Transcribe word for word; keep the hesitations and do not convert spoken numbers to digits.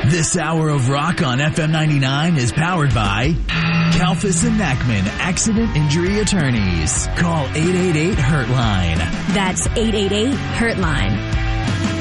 This hour of rock on F M ninety-nine is powered by Kalfas and Nackman Accident Injury Attorneys. Call eight eight eight, hurt line. That's eight eight eight, hurt line.